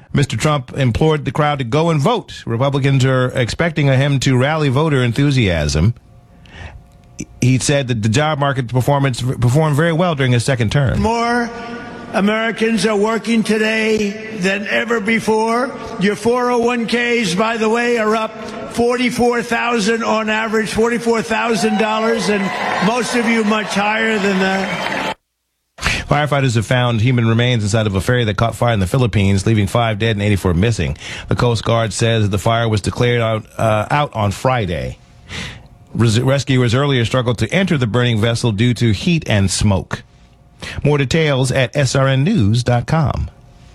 Mr. Trump implored the crowd to go and vote. Republicans are expecting him to rally voter enthusiasm. He said that the job market performed very well during his second term. More Americans are working today than ever before. Your 401ks, by the way, are up $44,000 on average, $44,000, and most of you much higher than that. Firefighters have found human remains inside of a ferry that caught fire in the Philippines, leaving 5 dead and 84 missing. The Coast Guard says the fire was declared out on Friday. Rescuers earlier struggled to enter the burning vessel due to heat and smoke. More details at srnnews.com.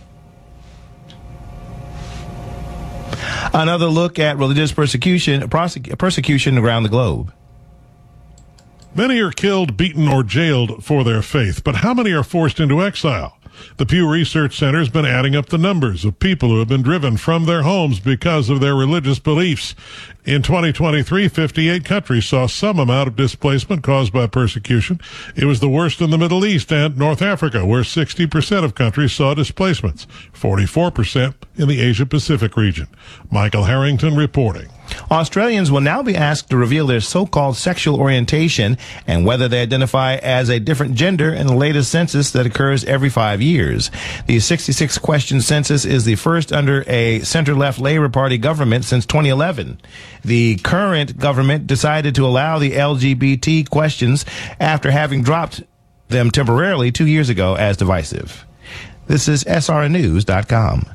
Another look at religious persecution around the globe. Many are killed, beaten, or jailed for their faith, but how many are forced into exile? The Pew Research Center has been adding up the numbers of people who have been driven from their homes because of their religious beliefs. In 2023, 58 countries saw some amount of displacement caused by persecution. It was the worst in the Middle East and North Africa, where 60% of countries saw displacements, 44% in the Asia-Pacific region. Michael Harrington reporting. Australians will now be asked to reveal their so-called sexual orientation and whether they identify as a different gender in the latest census that occurs every 5 years. The 66-question census is the first under a center-left Labour Party government since 2011. The current government decided to allow the LGBT questions after having dropped them temporarily 2 years ago as divisive. This is srnnews.com.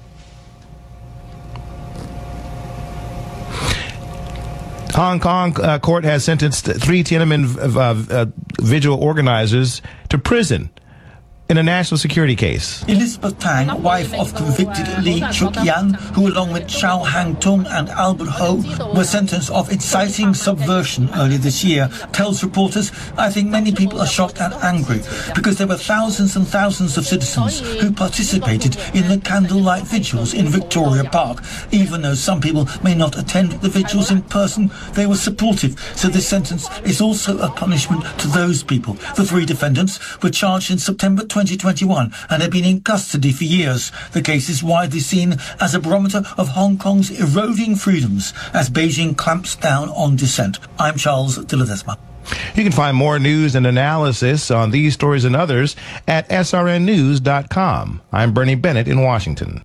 Hong Kong court has sentenced 3 Tiananmen vigil organizers to prison in a national security case. Elizabeth Tang, wife of convicted Lee Chuk-yan, who along with Chow Hang-tung and Albert Ho were sentenced of inciting subversion earlier this year, tells reporters, "I think many people are shocked and angry because there were thousands and thousands of citizens who participated in the candlelight vigils in Victoria Park. Even though some people may not attend the vigils in person, they were supportive. So this sentence is also a punishment to those people." The 3 defendants were charged in September 2021 and have been in custody for years. The case is widely seen as a barometer of Hong Kong's eroding freedoms as Beijing clamps down on dissent. I'm Charles de Ledesma. You can find more news and analysis on these stories and others at srnnews.com. I'm Bernie Bennett in Washington.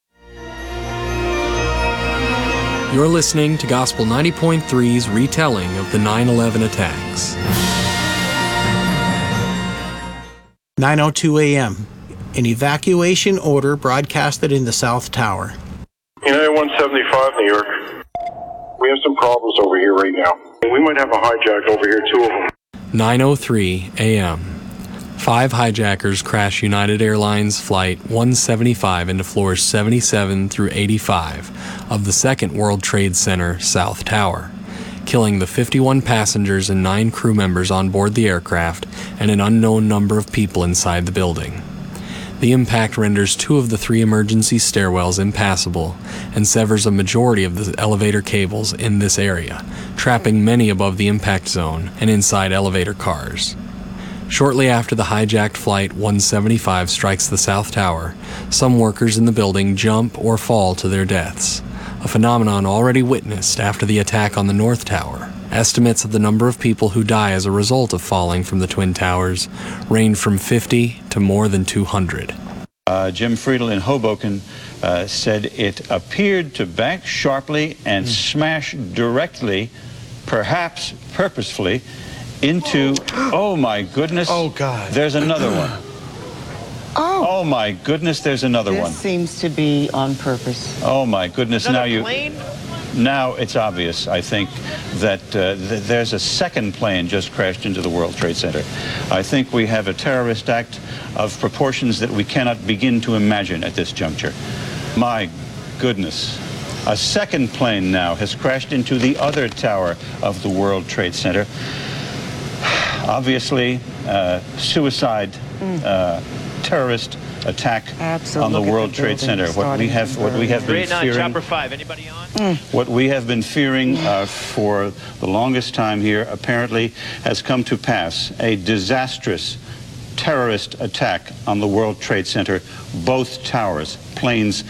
You're listening to Gospel 90.3's retelling of the 9/11 attacks. 9:02 a.m. An evacuation order broadcasted in the South Tower. United 175, New York. We have some problems over here right now. We might have a hijack over here, 2 of them. 9:03 a.m. 5 hijackers crash United Airlines Flight 175 into floors 77 through 85 of the Second World Trade Center South Tower, killing the 51 passengers and 9 crew members on board the aircraft and an unknown number of people inside the building. The impact renders 2 of the 3 emergency stairwells impassable and severs a majority of the elevator cables in this area, trapping many above the impact zone and inside elevator cars. Shortly after the hijacked Flight 175 strikes the South Tower, some workers in the building jump or fall to their deaths, a phenomenon already witnessed after the attack on the North Tower. Estimates of the number of people who die as a result of falling from the Twin Towers range from 50 to more than 200. Jim Friedel in Hoboken said it appeared to bank sharply and smash directly, perhaps purposefully, into, oh my goodness, oh God, there's another one. Oh my goodness, there's another one. This seems to be on purpose. Oh my goodness, now it's obvious, I think, that there's a second plane just crashed into the World Trade Center. I think we have a terrorist act of proportions that we cannot begin to imagine at this juncture. My goodness. A second plane now has crashed into the other tower of the World Trade Center. Obviously, suicide, terrorist attack on the World Trade Center. What we have been fearing. Chopper 5. Anybody on? What we have been fearing for the longest time here apparently has come to pass. A disastrous terrorist attack on the World Trade Center. Both towers, planes